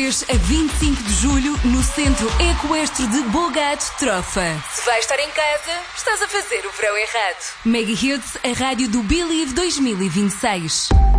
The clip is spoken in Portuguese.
23 a 25 de julho no Centro Ecoestre de Bogato, Trofa. Se vais estar em casa, estás a fazer o verão errado. Mega Hits, a rádio do Believe 2026.